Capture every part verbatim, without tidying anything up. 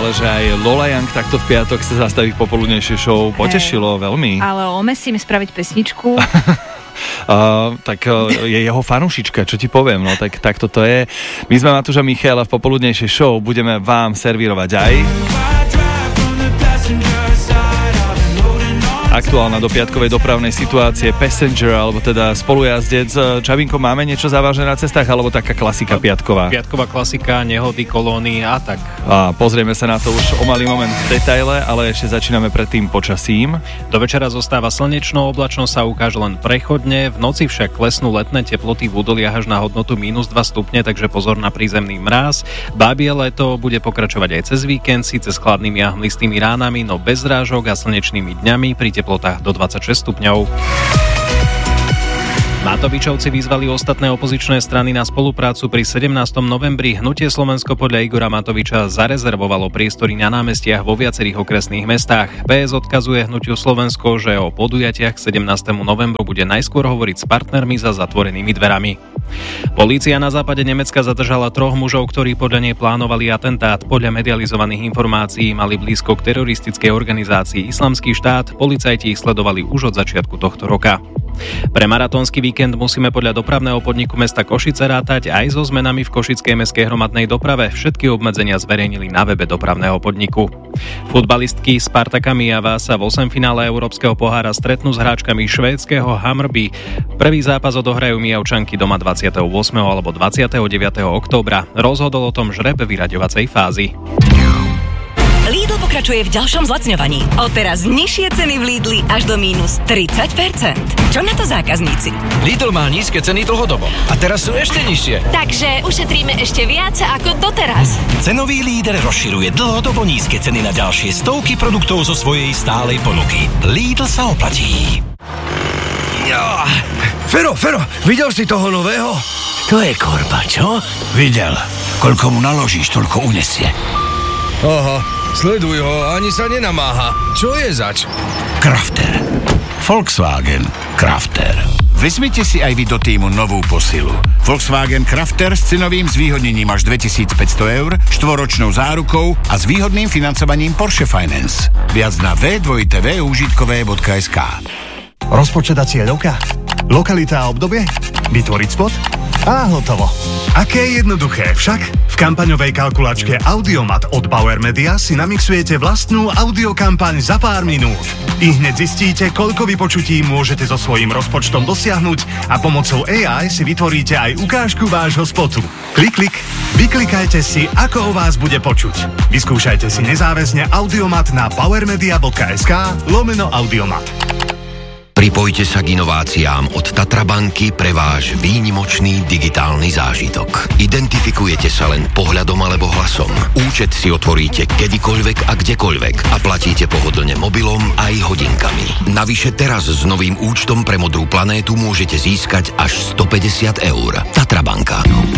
ale že aj Lola Young takto v piatok sa zastaví v popoludnejšej show. Potešilo hey. veľmi. Ale omesím spraviť pesničku. Uh, tak uh, je jeho fanúšička, čo ti poviem, no tak, tak toto je. My sme Matúš a Michaela v popoludnejšej show, budeme vám servírovať aj aktuálna do piatkovej dopravnej situácie Passenger, alebo teda spolujazdec. Čavinko, máme niečo závažné na cestách, alebo taká klasika piatková? Piatková klasika, nehody, kolóny a tak. A pozrieme sa na to už o malý moment v detaile, ale ešte začíname predtým počasím. Do večera zostáva slnečno, oblačnosť sa ukáže len prechodne, v noci však klesnú letné teploty v údoliach až na hodnotu mínus dva stupne, takže pozor na prízemný mráz. Bábie leto bude pokračovať aj cez víkend, síce s chladnými a hmlistými ránami, no bez zrážok a slnečnými dňami pri teplotách do dvadsaťšesť stupňov. Matovičovci vyzvali ostatné opozičné strany na spoluprácu pri sedemnásteho novembri. Hnutie Slovensko podľa Igora Matoviča zarezervovalo priestory na námestiach vo viacerých okresných mestách. bé es odkazuje Hnutiu Slovensko, že o podujatiach k sedemnástemu novembru bude najskôr hovoriť s partnermi za zatvorenými dverami. Polícia na západe Nemecka zadržala troch mužov, ktorí podľa nej plánovali atentát. Podľa medializovaných informácií mali blízko k teroristickej organizácii Islamský štát. Policajti ich sledovali už od začiatku tohto roka. Pre maratónsky víkend musíme podľa dopravného podniku mesta Košice rátať aj so zmenami v košickej mestskej hromadnej doprave. Všetky obmedzenia zverejnili na webe dopravného podniku. Futbalistky Spartaka Mijava sa v osemfinále Európskeho pohára stretnú s hráčkami švédskeho Hammarby. Prvý zápas odohrajú Mijavčanky doma dvadsiateho ôsmeho alebo dvadsiateho deviateho októbra. Rozhodol o tom žreb vyraďovacej fázy. Lidl pokračuje v ďalšom zlacňovaní. Odteraz nižšie ceny v Lidli až do mínus tridsať percent. Čo na to zákazníci? Lidl má nízke ceny dlhodobo a teraz sú ešte nižšie. Takže ušetríme ešte viac ako doteraz. Cenový líder rozširuje dlhodobo nízke ceny na ďalšie stovky produktov zo svojej stálej ponuky. Lidl sa oplatí. Ja. Fero, Fero, videl si toho nového? To je korba, čo? Videl. Koľko mu naložíš, toľko unesie. Aha, sleduj ho, ani sa nenamáha. Čo je zač? Crafter. Volkswagen Crafter. Vezmite si aj vy do týmu novú posilu. Volkswagen Crafter s cenovým zvýhodnením až dvetisícpäťsto eur, štvoročnou zárukou a s výhodným financovaním Porsche Finance. Viac na w w w bodka užitkové bodka es ká. Rozpočet a cieľovka? Lokalita a obdobie? Vytvoriť spot? A hotovo. Aké jednoduché, však? V kampaňovej kalkulačke Audiomat od Bauer Media si namixujete vlastnú audiokampaň za pár minút. I hneď zistíte, koľko vypočutí môžete so svojím rozpočtom dosiahnuť a pomocou á í si vytvoríte aj ukážku vášho spotu. Klik, klik, vyklikajte si, ako o vás bude počuť. Vyskúšajte si nezáväzne Audiomat na powermedia bodka es ká lomeno Audiomat. Pripojte sa k inováciám od Tatra banky pre váš výnimočný digitálny zážitok. Identifikujete sa len pohľadom alebo hlasom. Účet si otvoríte kedykoľvek a kdekoľvek a platíte pohodlne mobilom aj hodinkami. Navyše teraz s novým účtom pre Modrú planétu môžete získať až stopäťdesiat eur. Tatra banka.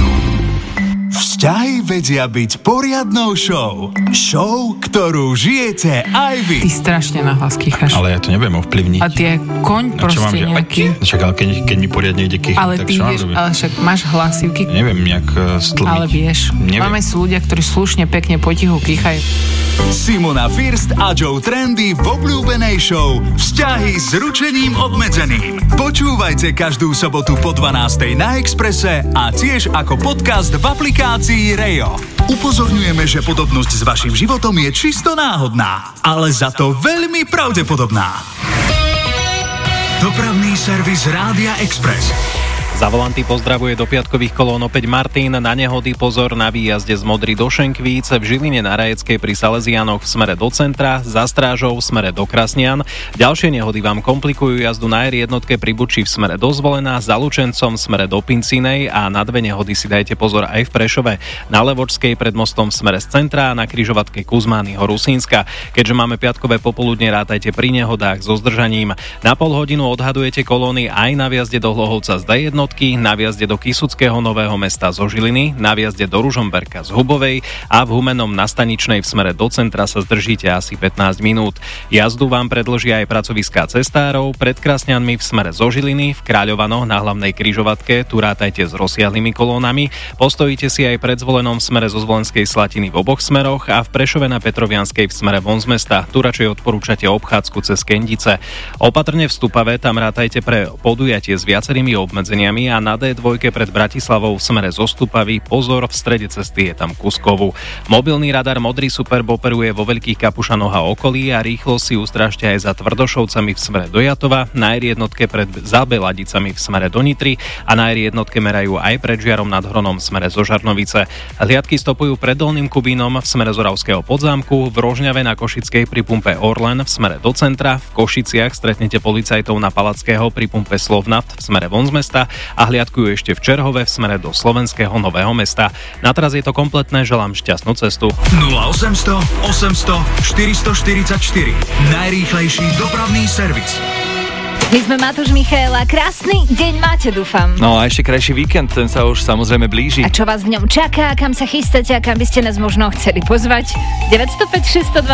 Vzťahy vedia byť poriadnou show. Show, ktorú žijete aj vy. Ty strašne nahlas kýchaš. Ale ja to neviem ovplyvniť. A tie koň proste nejaký. Však ale keď, keď mi poriadne ide kýchať, ale tak ty čo vieš, ale však máš hlasivky. Neviem nejak stlmiť. Ale vieš, neviem. Máme sú ľudia, ktorí slušne, pekne, potichu kýchajú. Simona First a Joe Trendy v obľúbenej show Vzťahy s ručením obmedzeným. Počúvajte každú sobotu po dvanástej na Expresse a tiež ako podcast v aplikácii Rejo. Upozorňujeme, že podobnosť s vašim životom je čisto náhodná, ale za to veľmi pravdepodobná. Dopravný servis Rádia Express. Za volanty pozdravuje do piatkových kolón opäť Martin. Na nehody pozor na výjazde z Modry do Šenkvíc, v Žiline na Rajeckej pri Salesiánoch v smere do centra, za Strážou v smere do Krasnian. Ďalšie nehody vám komplikujú jazdu na er jednotke pri Buči v smere do Zvolena, za Lučencom v smere do Pincinej a na dve nehody si dajte pozor aj v Prešove. Na Levočskej pred mostom v smere z centra a na križovatke Kuzmányho Rusínska. Keďže máme piatkové popoludne, rátajte pri nehodách so zdržaním. Na pol hodinu odhadujete kolóny aj na viazde do Hlohovca z dé jedna jednotky, na výjazde do Kysuckého Nového Mesta zo Žiliny, na výjazde do Ružomberka z Hubovej a v Humennom na Staničnej v smere do centra sa zdržíte asi pätnásť minút. Jazdu vám predložia aj pracoviská cestárov, pred Krasňanmi v smere zo Žiliny, v Kráľovanoch na hlavnej križovatke, tu rátajte s rozsiahlými kolónami, postojíte si aj pred Zvolenom v smere zo Zvolenskej Slatiny v oboch smeroch a v Prešove na Petrovianskej v smere von z mesta, tu radšej odporúčate obchádzku cez Kendice. Opatrne v Stupave, tam rátajte pre podujatie s viacerými obmedzeniami a na dé dva pred Bratislavou v smere zo Stupavy pozor, v strede cesty je tam Kuskovu. Mobilný radar Modrý Superb operuje vo Veľkých Kapušanoch a okolí a rýchlo si ustrážte aj za Tvrdošovcami v smere do Jatova, na er jednotke pred Zabeladicami v smere do Nitry a na er jednotke merajú aj pred Žiarom nad Hronom v smere zo Žarnovice. Hliadky stopujú pred Dolným Kubínom v smere z Oravského Podzámku, v Rožňave na Košickej pri pumpe Orlen v smere do centra, v Košiciach stretnete policajtov na Palackého pri pumpe Slovnaft v smere von z mesta a hliadkujú ešte v Čerhove v smere do Slovenského Nového Mesta. Na teraz je to kompletné, želám šťastnú cestu. nula osemsto osemsto štyristoštyridsaťštyri. Najrýchlejší dopravný servis. My sme Matúš, Michaela. Krásny deň máte, dúfam. No a ešte krajší víkend, ten sa už samozrejme blíži. A čo vás v ňom čaká, kam sa chystáte a kam by ste nás možno chceli pozvať? deväť nula päť šesť dva